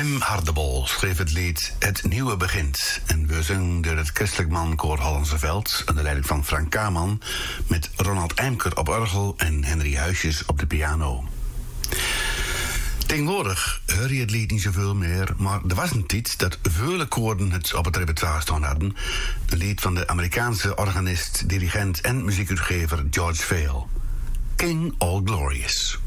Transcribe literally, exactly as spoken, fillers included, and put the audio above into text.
Wim Hardebol schreef het lied Het Nieuwe Begint. En we zingen door het Christelijk Mankoor Hollandse Veld onder leiding van Frank Kaman, met Ronald Eimker op orgel en Henry Huisjes op de piano. Tegenwoordig hoor je het lied niet zoveel meer, maar er was een tijd dat vele koorden het op het repertoire staan hadden. Een lied van de Amerikaanse organist, dirigent en muziekuitgever George Vail. King All Glorious.